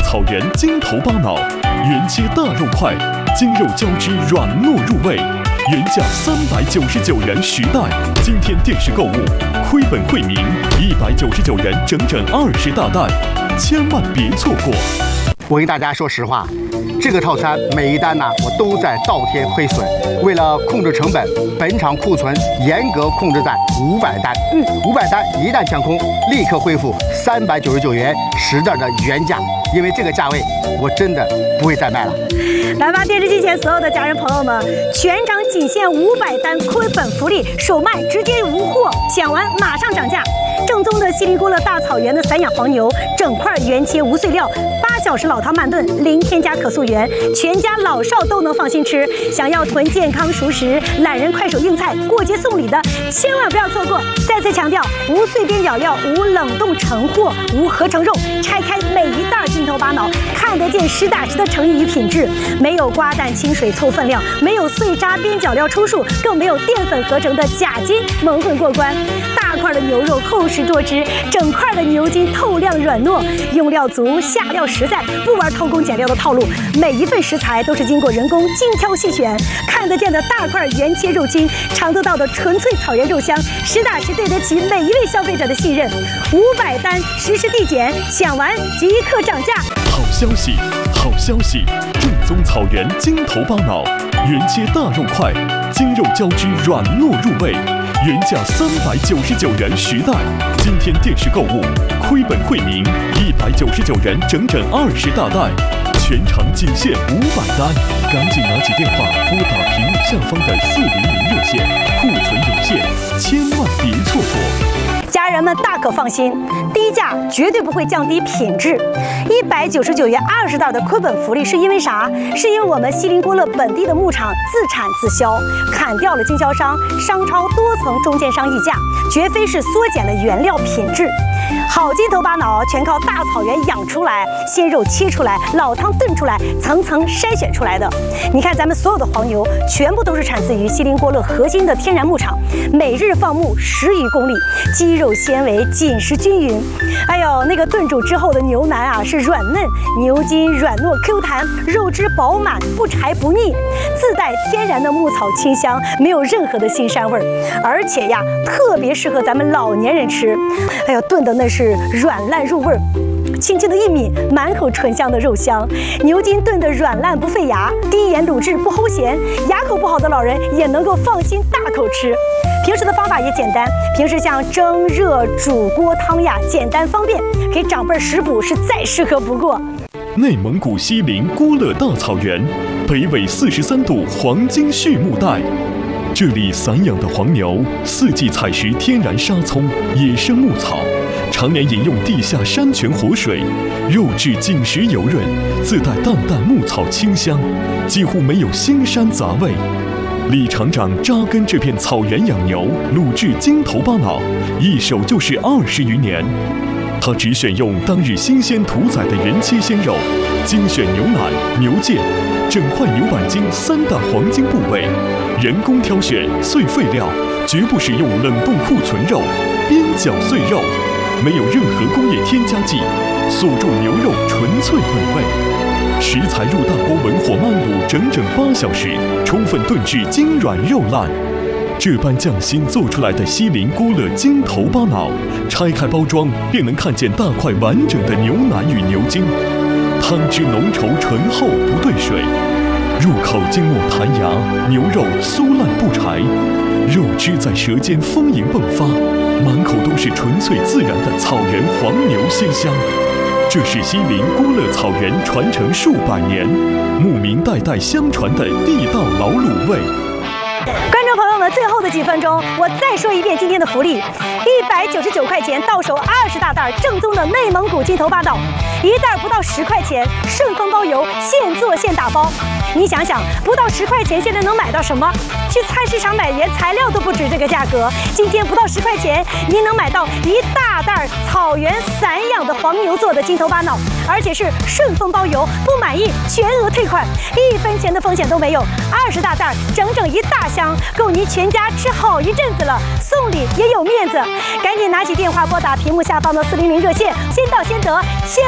草原筋头巴脑，原切大肉块，筋肉交织软糯入味，原价399元10袋。今天电视购物，亏本惠民，199元整整20大袋，千万别错过。 我跟大家说实话，这个套餐每一单呢，我都在倒贴亏损。为了控制成本，本场库存严格控制在500单。500单一旦降空，立刻恢复399元10袋的原价。因为这个价位，我真的不会再卖了。 来吧，电视机前所有的家人朋友们，全场仅限500单亏本福利，首卖直接无货，抢完马上涨价。正宗的西林郭勒大草原的散养黄牛，整块原切无碎料，8小时老汤慢炖，零添加可溯源，全家老少都能放心吃。想要囤健康熟食、懒人快手硬菜、过节送礼的，千万不要错过。再次强调，无碎边角料，无冷冻成货，无合成肉，拆开每一袋筋头巴脑，看得见实打实的诚意与品质，没有瓜蛋清水凑分量，没有碎渣边角料充数，更没有淀粉合成的假筋蒙混过关。大块的牛肉厚实多汁，整块的牛筋透亮软糯，用料足，下料实在，不玩偷工减料的套路。每一份食材都是经过人工精挑细选，看得见的大块原切肉筋，尝得到的纯粹草原肉香，实打实对得起每一位消费者的信任。500单实时递减，抢完即刻涨价。 好消息，好消息！正宗草原筋头巴脑，原切大肉块，筋肉交织软糯入味，原价399元10袋。今天电视购物，亏本惠民，199元整整20大袋，全场仅限500单，赶紧拿起电话拨打屏幕下方的400热线，库存有限，千万别错过。 家人们大可放心，低价绝对不会降低品质。199元20袋的亏本福利是因为啥？是因为我们西林郭勒本地的牧场自产自销，砍掉了经销商、商超多层中间商议价，绝非是缩减了原料品质。好筋头巴脑全靠大草原养出来，鲜肉切出来，老汤炖出来，层层筛选出来的。你看咱们所有的黄牛，全部都是产自于西林郭勒核心的天然牧场，每日放牧10余公里，肌肉纤维紧实均匀。哎呦，那个炖煮之后的牛腩啊是软嫩，牛筋软糯 Q 弹，肉汁饱满，不柴不腻，自带天然的牧草清香，没有任何的腥膻味儿，而且呀特别适合咱们老年人吃。哎呦，炖的那是软烂入味儿。轻轻的一抿，满口醇香的肉香，牛筋炖得软烂不费牙，低盐卤制不齁咸，牙口不好的老人也能够放心大口吃。平时的方法也简单，平时像蒸、热、煮锅汤呀，简单方便，给长辈食补是再适合不过。 内蒙古西林郭勒大草原，北纬43度黄金畜牧带，这里散养的黄牛4季采食天然沙葱、野生牧草，常年饮用地下山泉活水，肉质紧实油润，自带淡淡牧草清香，几乎没有腥膻杂味。李厂长扎根这片草原养牛，卤制筋头巴脑，一手就是20余年。他只选用当日新鲜屠宰的原切鲜肉，精选牛腩、牛腱，整块牛板筋3大黄金部位，人工挑选碎废料，绝不使用冷冻库存肉、边角碎肉，没有任何工业添加剂，锁住牛肉纯粹本味。食材入大锅文火慢卤整整8小时，充分炖至筋软肉烂。这般匠心做出来的西林郭勒筋头巴脑，拆开包装便能看见大块完整的牛腩与牛筋，汤汁浓稠醇厚不兑水，入口筋膜弹牙，牛肉酥烂不柴，肉汁在舌尖丰盈迸发，满口都是纯粹自然的草原黄牛鲜香。这是西林郭勒草原传承数百年，牧民代代相传的地道老卤味。 观众朋友们，最后的几分钟，我再说一遍今天的福利：199块钱到手20大袋正宗的内蒙古筋头巴脑，一袋不到10块钱，顺丰包邮，现做现打包。你想想，不到10块钱，现在能买到什么？去菜市场买原材料都不止这个价格。今天不到10块钱，您能买到一大袋草原散养的黄牛做的筋头巴脑，而且是顺丰包邮，不满意全额退款，1分钱的风险都没有。20大袋，整整1大箱，够您全家吃好一阵子了，送礼也有面子。赶紧拿起电话拨打屏幕下方的400热线，先到先得，